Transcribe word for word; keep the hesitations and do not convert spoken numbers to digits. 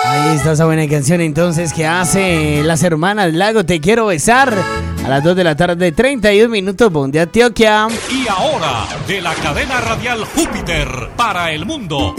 Ahí está esa buena canción entonces que hace las hermanas Lago, Te Quiero Besar. A las dos de la tarde, treinta y un minutos, Bonde Antioquia. Y ahora, de la cadena radial Júpiter para el mundo.